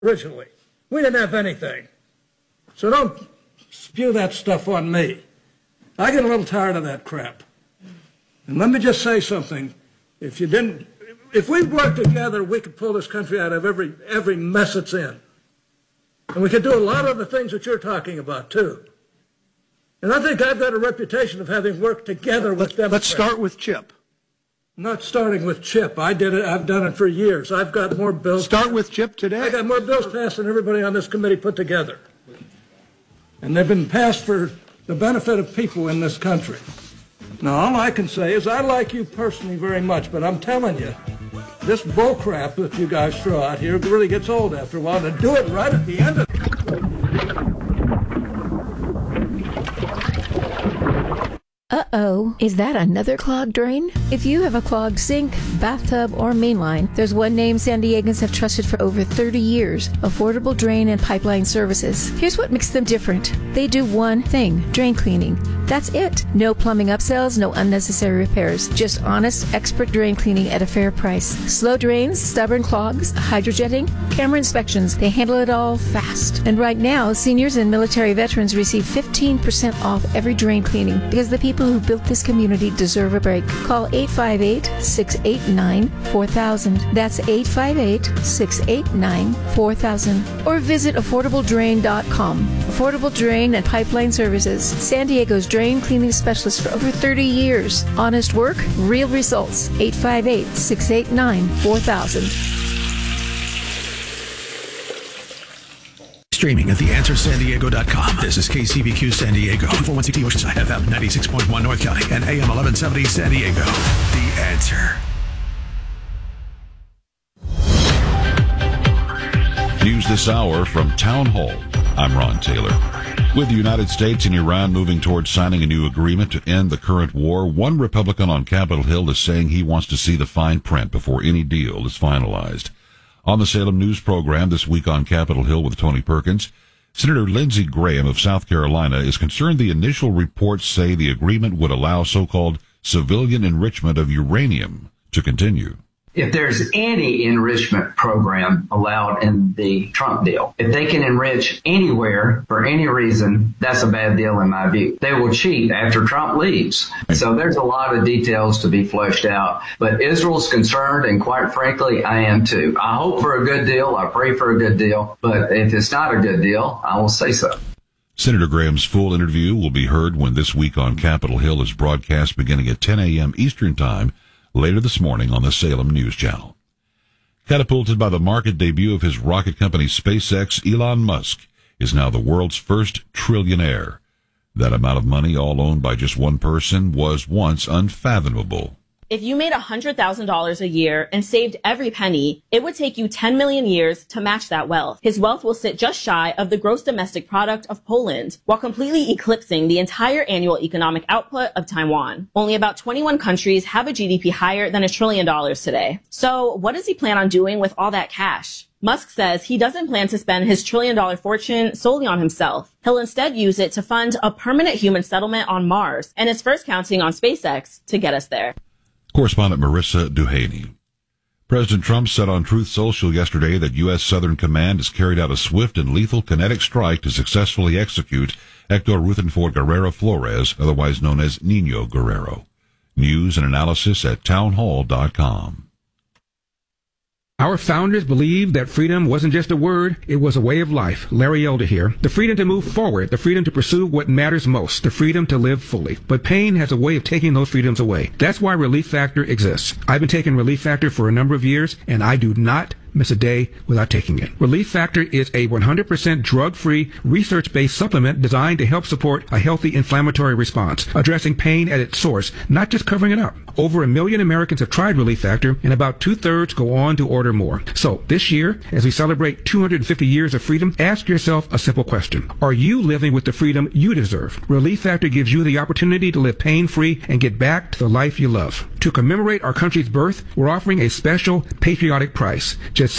originally. We didn't have anything. So don't spew that stuff on me. I get a little tired of that crap. And let me just say something. If we worked together, we could pull this country out of every mess it's in. And we could do a lot of the things that you're talking about, too. And I think I've got a reputation of having worked together with Democrats. Let's start with Chip. Not starting with Chip. I did it. I've done it for years. I've got more bills. Start with Chip today. I got more bills passed than everybody on this committee put together. And they've been passed for the benefit of people in this country. Now, all I can say is I like you personally very much, but I'm telling you, this bull crap that you guys throw out here really gets old after a while. To do it right at the end of it. Uh-oh, is that another clogged drain? If you have a clogged sink, bathtub, or main line, there's one name San Diegans have trusted for over 30 years, Affordable Drain and Pipeline Services. Here's what makes them different. They do one thing, drain cleaning. That's it. No plumbing upsells, no unnecessary repairs. Just honest, expert drain cleaning at a fair price. Slow drains, stubborn clogs, hydrojetting, camera inspections. They handle it all fast. And right now, seniors and military veterans receive 15% off every drain cleaning because the people who built this community deserve a break. Call 858-689-4000. That's 858-689-4000. Or visit AffordableDrain.com. Affordable Drain and Pipeline Services. San Diego's drain cleaning specialist for over 30 years. Honest work, real results. 858-689-4000. Streaming at theanswersandiego.com. This is KCBQ San Diego, 416 Oceanside, FM 96.1 North County, and AM 1170 San Diego. The Answer. News this hour from Town Hall. I'm Ron Taylor. With the United States and Iran moving towards signing a new agreement to end the current war, one Republican on Capitol Hill is saying he wants to see the fine print before any deal is finalized. On the Salem News program this week on Capitol Hill with Tony Perkins, Senator Lindsey Graham of South Carolina is concerned the initial reports say the agreement would allow so-called civilian enrichment of uranium to continue. If there's any enrichment program allowed in the Trump deal, if they can enrich anywhere for any reason, that's a bad deal in my view. They will cheat after Trump leaves. So there's a lot of details to be fleshed out. But Israel's concerned, and quite frankly, I am too. I hope for a good deal. I pray for a good deal. But if it's not a good deal, I will say so. Senator Graham's full interview will be heard when This Week on Capitol Hill is broadcast beginning at 10 a.m. Eastern Time later this morning on the Salem News Channel. Catapulted by the market debut of his rocket company SpaceX, Elon Musk is now the world's first trillionaire. That amount of money, all owned by just one person, was once unfathomable. If you made $100,000 a year and saved every penny, it would take you 10 million years to match that wealth. His wealth will sit just shy of the gross domestic product of Poland, while completely eclipsing the entire annual economic output of Taiwan. Only about 21 countries have a GDP higher than $1 trillion today. So what does he plan on doing with all that cash? Musk says he doesn't plan to spend his $1 trillion fortune solely on himself. He'll instead use it to fund a permanent human settlement on Mars, and is first counting on SpaceX to get us there. Correspondent Marissa Duhaney. President Trump said on Truth Social yesterday that U.S. Southern Command has carried out a swift and lethal kinetic strike to successfully execute Hector Rutherford Guerrero Flores, otherwise known as Nino Guerrero. News and analysis at townhall.com. Our founders believed that freedom wasn't just a word, it was a way of life. Larry Elder here. The freedom to move forward, the freedom to pursue what matters most, the freedom to live fully. But pain has a way of taking those freedoms away. That's why Relief Factor exists. I've been taking Relief Factor for a number of years, and I do not miss a day without taking it. Relief Factor is a 100% drug-free, research-based supplement designed to help support a healthy inflammatory response, addressing pain at its source, not just covering it up. Over 1 million Americans have tried Relief Factor, and about 2/3 go on to order more. So this year, as we celebrate 250 years of freedom, ask yourself a simple question. Are you living with the freedom you deserve? Relief Factor gives you the opportunity to live pain-free and get back to the life you love. To commemorate our country's birth, we're offering a special patriotic price, just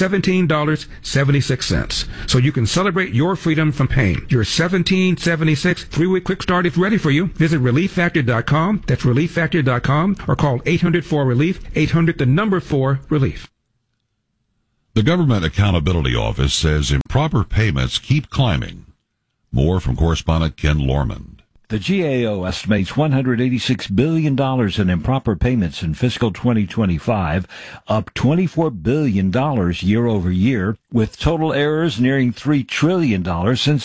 $17.76. So you can celebrate your freedom from pain. Your $17.76 3-week quick start is ready for you. Visit ReliefFactor.com. That's ReliefFactor.com, or call 800-4-RELIEF, 800-4-RELIEF. The Government Accountability Office says improper payments keep climbing. More from correspondent Ken Lorman. The GAO estimates $186 billion in improper payments in fiscal 2025, up $24 billion year over year, with total errors nearing $3 trillion since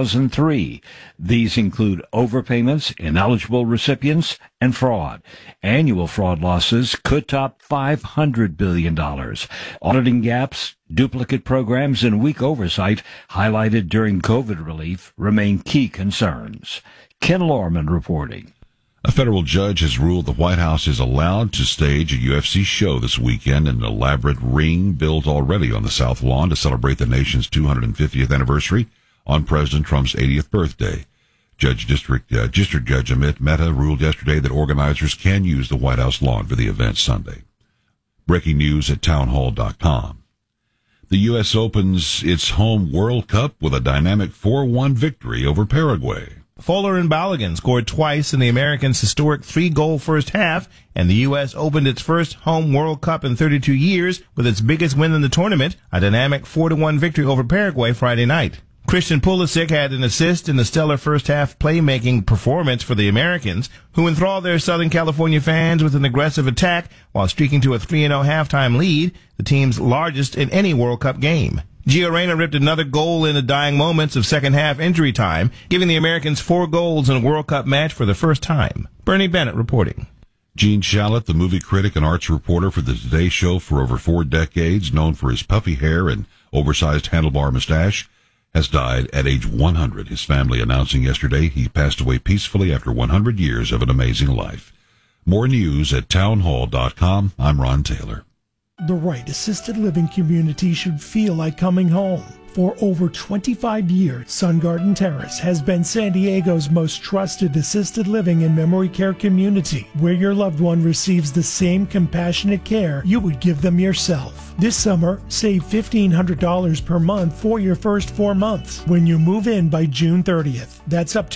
2003. These include overpayments, ineligible recipients, and fraud. Annual fraud losses could top $500 billion. Auditing gaps, duplicate programs, and weak oversight highlighted during COVID relief remain key concerns. Ken Lorman reporting. A federal judge has ruled the White House is allowed to stage a UFC show this weekend in an elaborate ring built already on the South Lawn to celebrate the nation's 250th anniversary on President Trump's 80th birthday. District Judge Amit Mehta ruled yesterday that organizers can use the White House lawn for the event Sunday. Breaking news at townhall.com. The U.S. opens its home World Cup with a dynamic 4-1 victory over Paraguay. Fuller and Balogun scored twice in the Americans' historic 3-goal first half, and the U.S. opened its first home World Cup in 32 years with its biggest win in the tournament, a dynamic 4-1 victory over Paraguay Friday night. Christian Pulisic had an assist in the stellar first-half playmaking performance for the Americans, who enthralled their Southern California fans with an aggressive attack while streaking to a 3-0 halftime lead, the team's largest in any World Cup game. Gio Reyna ripped another goal in the dying moments of second-half injury time, giving the Americans 4 goals in a World Cup match for the first time. Bernie Bennett reporting. Gene Shalit, the movie critic and arts reporter for the Today Show for over 4 decades, known for his puffy hair and oversized handlebar mustache, has died at age 100, his family announcing yesterday he passed away peacefully after 100 years of an amazing life. More news at townhall.com. I'm Ron Taylor. The right assisted living community should feel like coming home. For over 25 years, Sun Garden Terrace has been San Diego's most trusted assisted living and memory care community, where your loved one receives the same compassionate care you would give them yourself. This summer, save $1,500 per month for your first 4 months when you move in by June 30th. That's up to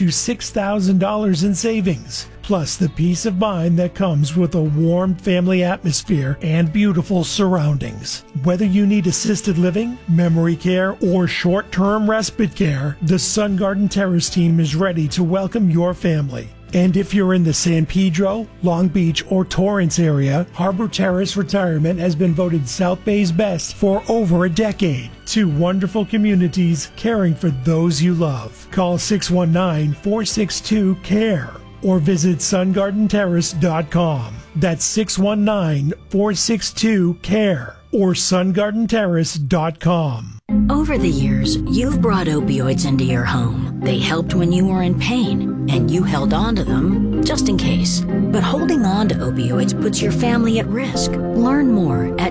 $6,000 in savings. Plus the peace of mind that comes with a warm family atmosphere and beautiful surroundings. Whether you need assisted living, memory care, or short-term respite care, the Sun Garden Terrace team is ready to welcome your family. And if you're in the San Pedro, Long Beach, or Torrance area, Harbor Terrace Retirement has been voted South Bay's best for over a decade. 2 wonderful communities caring for those you love. Call 619-462-CARE. or visit sungardenterrace.com. That's 619-462-CARE or sungardenterrace.com. Over the years, you've brought opioids into your home. They helped when you were in pain, and you held on to them just in case. But holding on to opioids puts your family at risk. Learn more at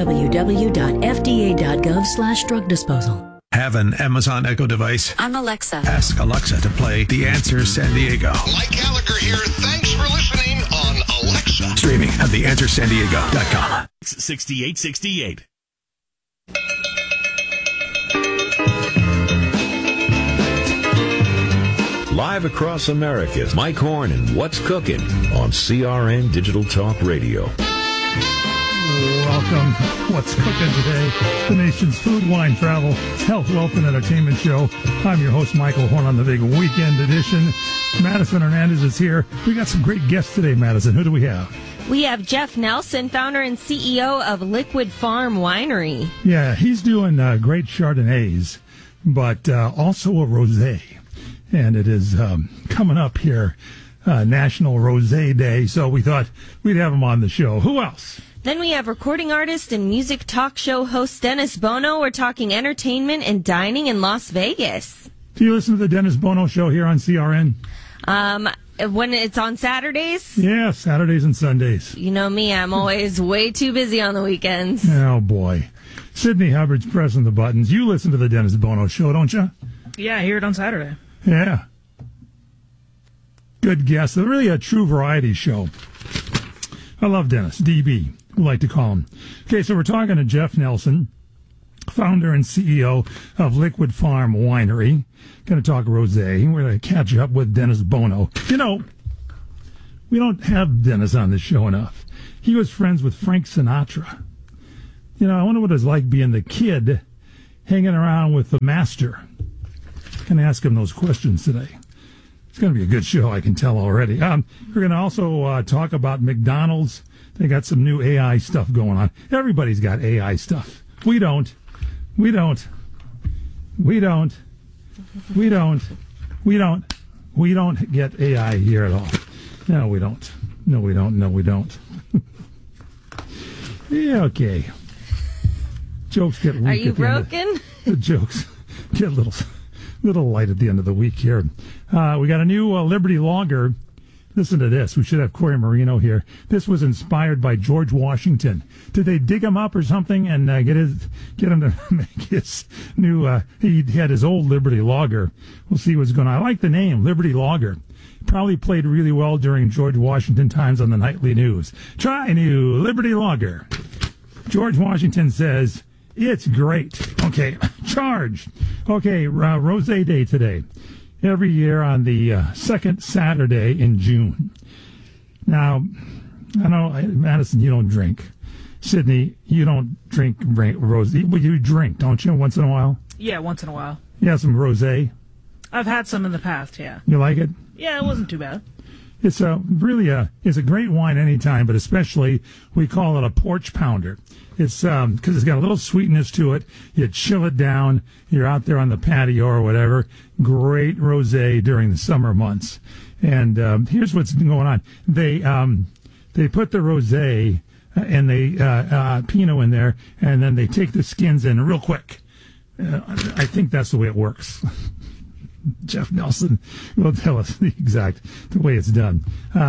www.fda.gov/drug disposal. Have an Amazon Echo device? I'm Alexa. Ask Alexa to play The Answer San Diego. Mike Gallagher here. Thanks for listening on Alexa. Streaming at theanswersandiego.com. 6868. Live across America, Mike Horn and What's Cooking on CRN Digital Talk Radio. Welcome. What's Cooking today? The nation's food, wine, travel, health, wealth, and entertainment show. I'm your host, Michael Horn, on the big weekend edition. Madison Hernandez is here. We got some great guests today, Madison. Who do we have? We have Jeff Nelson, founder and CEO of Liquid Farm Winery. Yeah, he's doing great Chardonnays, but also a rosé. And it is coming up here, National Rosé Day, so we thought we'd have him on the show. Who else? Then we have recording artist and music talk show host Dennis Bono. We're talking entertainment and dining in Las Vegas. Do you listen to the Dennis Bono show here on CRN? When it's on Saturdays? Yeah, Saturdays and Sundays. You know me, I'm always way too busy on the weekends. Oh, boy. Sydney Hubbard's pressing the buttons. You listen to the Dennis Bono show, don't you? Yeah, I hear it on Saturday. Yeah. Good guess. Really a true variety show. I love Dennis, DB, we like to call him. Okay, so we're talking to Jeff Nelson, founder and CEO of Liquid Farm Winery. Going to talk rosé. We're going to catch up with Dennis Bono. You know, we don't have Dennis on this show enough. He was friends with Frank Sinatra. I wonder what it's like being the kid hanging around with the master. I'm going to ask him those questions today. It's going to be a good show, I can tell already. We're going to also talk about McDonald's. They got some new AI stuff going on. Everybody's got AI stuff. We don't get AI here at all. No, we don't. Yeah, okay. Jokes get weak. Are you at the broken? The jokes get a little light at the end of the week here. We got a new Liberty logger. Listen to this. We should have Corey Marino here. This was inspired by George Washington. Did they dig him up or something and get him to make his new? He had his old Liberty logger. We'll see what's going on. I like the name Liberty Logger. Probably played really well during George Washington times on the nightly news. Try new Liberty Logger. George Washington says it's great. Okay, charged. Okay, Rosé Day today. Every year on the second Saturday in June. Now, I know, Madison, you don't drink. Sydney, you don't drink rosé. Well, you drink, don't you, once in a while? Yeah, once in a while. You have some rosé? I've had some in the past, yeah. You like it? Yeah, it wasn't too bad. It's it's a great wine anytime, but especially we call it a porch pounder. It's because it's got a little sweetness to it. You chill it down. You're out there on the patio or whatever. Great rosé during the summer months. And here's what's going on. They put the rosé and they Pinot in there, and then they take the skins in real quick. I think that's the way it works. Jeff Nelson will tell us the way it's done.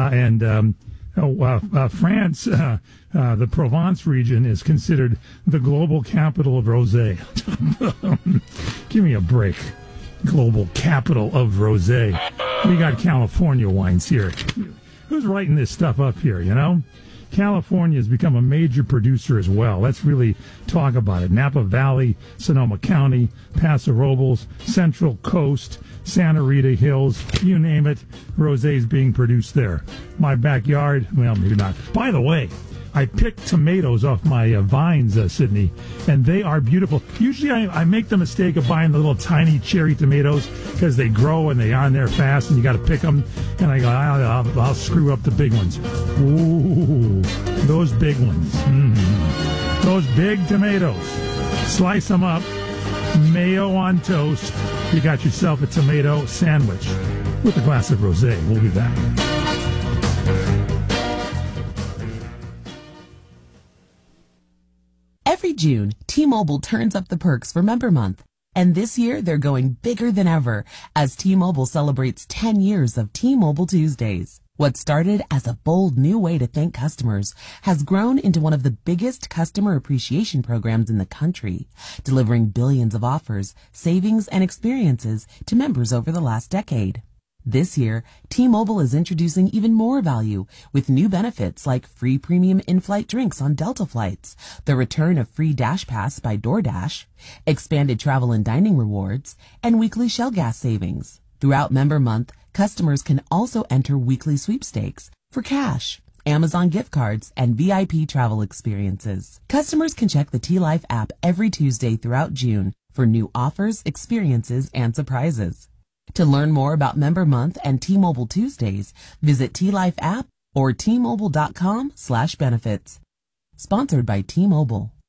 France, the Provence region is considered the global capital of rosé. Give me a break. Global capital of rosé. We got California wines here. Who's writing this stuff up here, California has become a major producer as well. Let's really talk about it. Napa Valley, Sonoma County, Paso Robles, Central Coast, Santa Rita Hills, you name it, rosé is being produced there. My backyard, well, maybe not. By the way, I picked tomatoes off my vines, Sydney, and they are beautiful. Usually I make the mistake of buying the little tiny cherry tomatoes because they grow and they are on there fast and you got to pick them. And I go, I'll screw up the big ones. Ooh, those big ones. Those big tomatoes. Slice them up, mayo on toast. You got yourself a tomato sandwich with a glass of rosé. We'll be back. Every June, T-Mobile turns up the perks for Member Month. And this year, they're going bigger than ever as T-Mobile celebrates 10 years of T-Mobile Tuesdays. What started as a bold new way to thank customers has grown into one of the biggest customer appreciation programs in the country, delivering billions of offers, savings, and experiences to members over the last decade. This year, T-Mobile is introducing even more value with new benefits like free premium in-flight drinks on Delta flights, the return of free Dash Pass by DoorDash, expanded travel and dining rewards, and weekly Shell gas savings. Throughout Member Month, customers can also enter weekly sweepstakes for cash, Amazon gift cards, and VIP travel experiences. Customers can check the T-Life app every Tuesday throughout June for new offers, experiences, and surprises. To learn more about Member Month and T-Mobile Tuesdays, visit T-Life app or T-Mobile.com/benefits. Sponsored by T-Mobile.